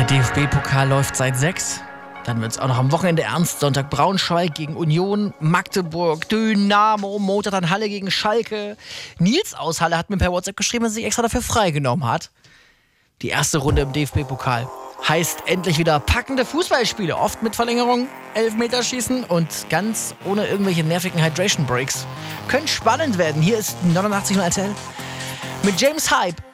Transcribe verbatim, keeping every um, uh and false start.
D F B-Pokal läuft seit sechs. Dann wird es auch noch am Wochenende ernst. Sonntag Braunschweig gegen Union, Magdeburg, Dynamo, Montag dann Halle gegen Schalke. Nils aus Halle hat mir per WhatsApp geschrieben, dass er sich extra dafür freigenommen hat. Die erste Runde im D F B-Pokal heißt endlich wieder packende Fußballspiele. Oft mit Verlängerung, Elfmeterschießen und ganz ohne irgendwelche nervigen Hydration Breaks. Könnte spannend werden. Hier ist neunundachtzig Komma eins L mit James Hype